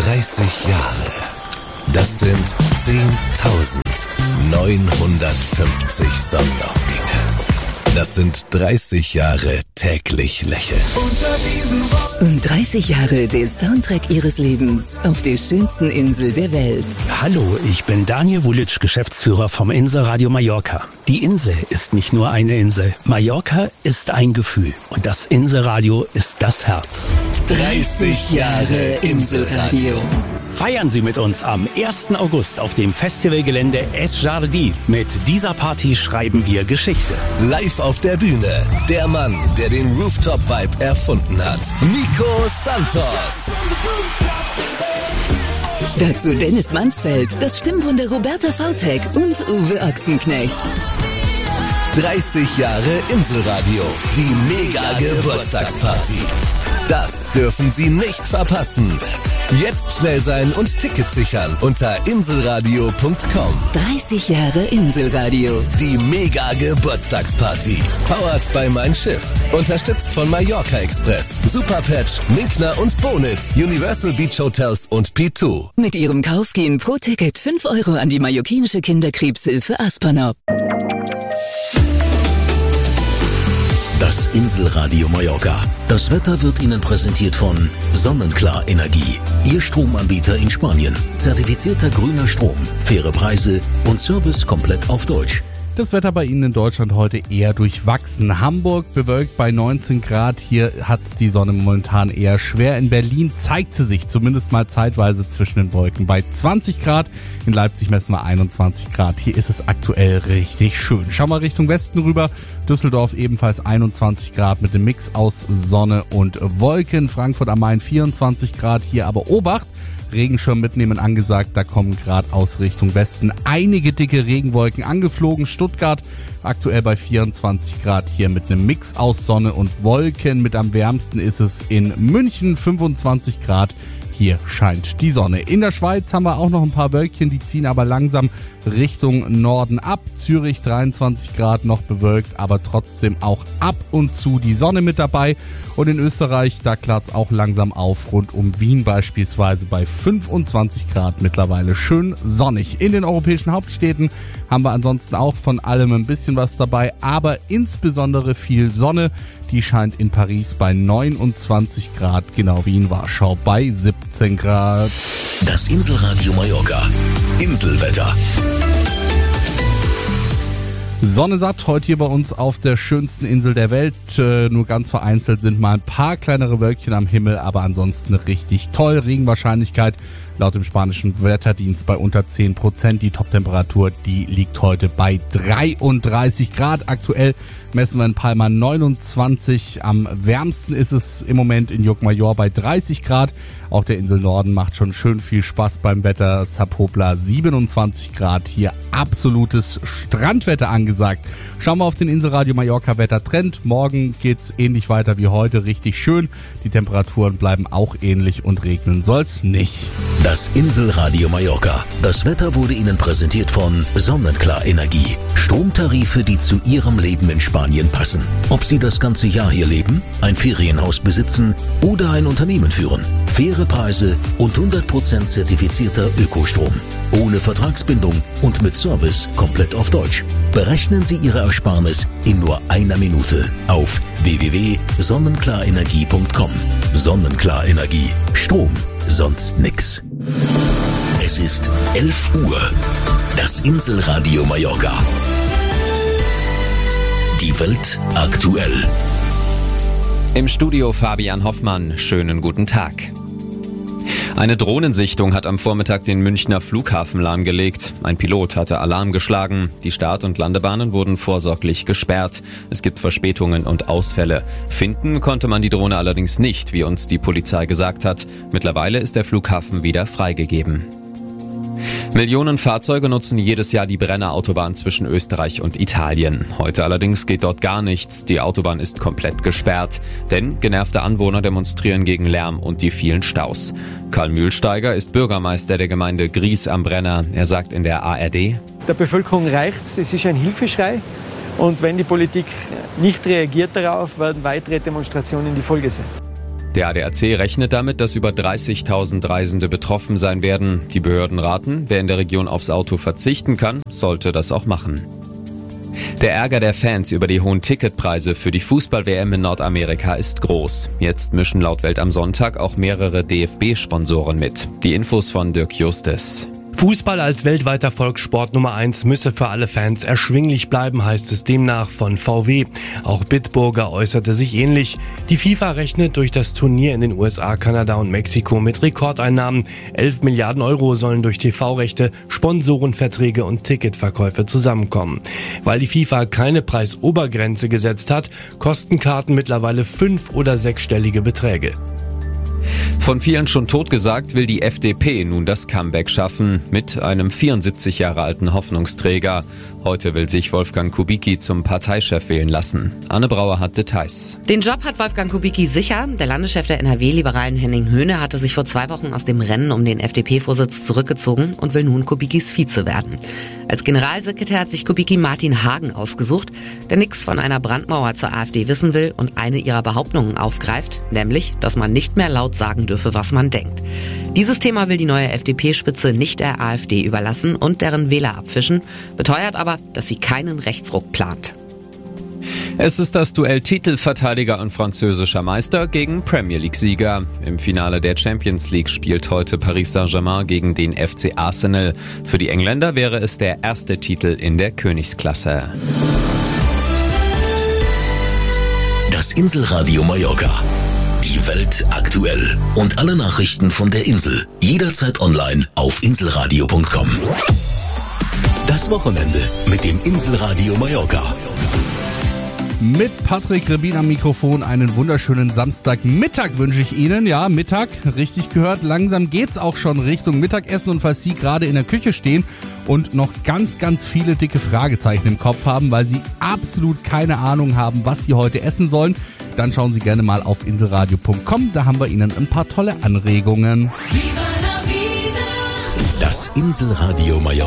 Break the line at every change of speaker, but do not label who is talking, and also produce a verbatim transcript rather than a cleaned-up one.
dreißig Jahre. Das sind zehntausendneunhundertfünfzig Sonnenaufgänge. Das sind dreißig Jahre täglich lächeln.
Und dreißig Jahre den Soundtrack ihres Lebens auf der schönsten Insel der Welt.
Hallo, ich bin Daniel Wulitsch, Geschäftsführer vom Inselradio Mallorca. Die Insel ist nicht nur eine Insel. Mallorca ist ein Gefühl. Und das Inselradio ist das Herz.
dreißig Jahre Inselradio.
Feiern Sie mit uns am ersten August auf dem Festivalgelände Es Jardí. Mit dieser Party schreiben wir Geschichte.
Live auf der Bühne, der Mann, der den Rooftop-Vibe erfunden hat, Nico Santos.
Dazu Dennis Mansfeld, das Stimmwunder Roberta Vautek und Uwe Ochsenknecht.
dreißig Jahre Inselradio, die Mega-Geburtstagsparty. Das dürfen Sie nicht verpassen. Jetzt schnell sein und Tickets sichern unter inselradio punkt com.
dreißig Jahre Inselradio.
Die Mega-Geburtstagsparty. Powered by Mein Schiff. Unterstützt von Mallorca Express, Superpatch, Minkner und Bonitz, Universal Beach Hotels und P zwei.
Mit ihrem Kauf gehen pro Ticket fünf Euro an die mallorquinische Kinderkrebshilfe Aspernop.
Das Inselradio Mallorca. Das Wetter wird Ihnen präsentiert von Sonnenklar Energie. Ihr Stromanbieter in Spanien. Zertifizierter grüner Strom, faire Preise und Service komplett auf Deutsch.
Das Wetter bei Ihnen in Deutschland heute eher durchwachsen. Hamburg bewölkt bei neunzehn Grad. Hier hat die Sonne momentan eher schwer. In Berlin zeigt sie sich zumindest mal zeitweise zwischen den Wolken bei zwanzig Grad. In Leipzig messen wir einundzwanzig Grad. Hier ist es aktuell richtig schön. Schauen wir Richtung Westen rüber. Düsseldorf ebenfalls einundzwanzig Grad mit dem Mix aus Sonne und Wolken. Frankfurt am Main vierundzwanzig Grad. Hier aber Obacht. Regenschirm mitnehmen angesagt, da kommen gerade aus Richtung Westen einige dicke Regenwolken angeflogen. Stuttgart aktuell bei vierundzwanzig Grad hier mit einem Mix aus Sonne und Wolken. Mit am wärmsten ist es in München, fünfundzwanzig Grad. Hier scheint die Sonne. In der Schweiz haben wir auch noch ein paar Wölkchen, die ziehen aber langsam Richtung Norden ab. Zürich dreiundzwanzig Grad, noch bewölkt, aber trotzdem auch ab und zu die Sonne mit dabei. Und in Österreich, da klart's auch langsam auf, rund um Wien beispielsweise bei fünfundzwanzig Grad mittlerweile schön sonnig. In den europäischen Hauptstädten haben wir ansonsten auch von allem ein bisschen was dabei, aber insbesondere viel Sonne. Die scheint in Paris bei neunundzwanzig Grad, genau wie in Warschau bei siebzehn Grad.
Das Inselradio Mallorca. Inselwetter.
Sonne satt, heute hier bei uns auf der schönsten Insel der Welt. Äh, nur ganz vereinzelt sind mal ein paar kleinere Wölkchen am Himmel, aber ansonsten richtig toll. Regenwahrscheinlichkeit laut dem spanischen Wetterdienst bei unter zehn Prozent. Die Toptemperatur, die liegt heute bei dreiunddreißig Grad. Aktuell messen wir in Palma neunundzwanzig. Am wärmsten ist es im Moment in Jogmajor bei dreißig Grad. Auch der Insel Norden macht schon schön viel Spaß beim Wetter. Sapopla siebenundzwanzig Grad. Hier absolutes Strandwetter angesagt. Schauen wir auf den Inselradio Mallorca Wettertrend. Morgen geht's ähnlich weiter wie heute. Richtig schön. Die Temperaturen bleiben auch ähnlich und regnen soll's nicht.
Das Inselradio Mallorca. Das Wetter wurde Ihnen präsentiert von Sonnenklar Energie. Stromtarife, die zu Ihrem Leben in Spanien passen. Ob Sie das ganze Jahr hier leben, ein Ferienhaus besitzen oder ein Unternehmen führen. Faire Preise und hundert Prozent zertifizierter Ökostrom. Ohne Vertragsbindung und mit Service komplett auf Deutsch. Berechnen Sie Ihre Ersparnis in nur einer Minute auf w w w punkt sonnenklarenergie punkt com. Sonnenklar Energie. Strom. Sonst nix. Es ist elf Uhr. Das Inselradio Mallorca. Die Welt aktuell.
Im Studio Fabian Hoffmann. Schönen guten Tag. Eine Drohnensichtung hat am Vormittag den Münchner Flughafen lahmgelegt. Ein Pilot hatte Alarm geschlagen. Die Start- und Landebahnen wurden vorsorglich gesperrt. Es gibt Verspätungen und Ausfälle. Finden konnte man die Drohne allerdings nicht, wie uns die Polizei gesagt hat. Mittlerweile ist der Flughafen wieder freigegeben. Millionen Fahrzeuge nutzen jedes Jahr die Brennerautobahn zwischen Österreich und Italien. Heute allerdings geht dort gar nichts. Die Autobahn ist komplett gesperrt. Denn genervte Anwohner demonstrieren gegen Lärm und die vielen Staus. Karl Mühlsteiger ist Bürgermeister der Gemeinde Gries am Brenner. Er sagt in der A R D:
Der Bevölkerung reicht's. Es ist ein Hilfeschrei. Und wenn die Politik nicht reagiert darauf, werden weitere Demonstrationen die Folge sein.
Der A D A C rechnet damit, dass über dreißigtausend Reisende betroffen sein werden. Die Behörden raten, wer in der Region aufs Auto verzichten kann, sollte das auch machen. Der Ärger der Fans über die hohen Ticketpreise für die Fußball-W M in Nordamerika ist groß. Jetzt mischen laut Welt am Sonntag auch mehrere D F B-Sponsoren mit. Die Infos von Dirk Justes.
Fußball als weltweiter Volkssport Nummer eins müsse für alle Fans erschwinglich bleiben, heißt es demnach von V W. Auch Bitburger äußerte sich ähnlich. Die FIFA rechnet durch das Turnier in den U S A, Kanada und Mexiko mit Rekordeinnahmen. elf Milliarden Euro sollen durch T V-Rechte, Sponsorenverträge und Ticketverkäufe zusammenkommen. Weil die FIFA keine Preisobergrenze gesetzt hat, kosten Karten mittlerweile fünf- oder sechsstellige Beträge.
Von vielen schon totgesagt, will die F D P nun das Comeback schaffen mit einem vierundsiebzig Jahre alten Hoffnungsträger. Heute will sich Wolfgang Kubicki zum Parteichef wählen lassen. Anne Brauer hat Details.
Den Job hat Wolfgang Kubicki sicher. Der Landeschef der N R W-Liberalen Henning Höhne hatte sich vor zwei Wochen aus dem Rennen um den F D P-Vorsitz zurückgezogen und will nun Kubickis Vize werden. Als Generalsekretär hat sich Kubicki Martin Hagen ausgesucht, der nichts von einer Brandmauer zur AfD wissen will und eine ihrer Behauptungen aufgreift, nämlich, dass man nicht mehr laut sagen dürfe, was man denkt. Dieses Thema will die neue F D P-Spitze nicht der AfD überlassen und deren Wähler abfischen, beteuert aber, dass sie keinen Rechtsruck plant.
Es ist das Duell Titelverteidiger und französischer Meister gegen Premier League-Sieger. Im Finale der Champions League spielt heute Paris Saint-Germain gegen den F C Arsenal. Für die Engländer wäre es der erste Titel in der Königsklasse.
Das Inselradio Mallorca. Die Welt aktuell. Und alle Nachrichten von der Insel. Jederzeit online auf inselradio punkt com. Das Wochenende mit dem Inselradio Mallorca.
Mit Patrick Rebin am Mikrofon einen wunderschönen Samstagmittag wünsche ich Ihnen. Ja, Mittag, richtig gehört. Langsam geht's auch schon Richtung Mittagessen und falls Sie gerade in der Küche stehen und noch ganz, ganz viele dicke Fragezeichen im Kopf haben, weil Sie absolut keine Ahnung haben, was Sie heute essen sollen, dann schauen Sie gerne mal auf inselradio punkt com. Da haben wir Ihnen ein paar tolle Anregungen.
Das Inselradio Mallorca.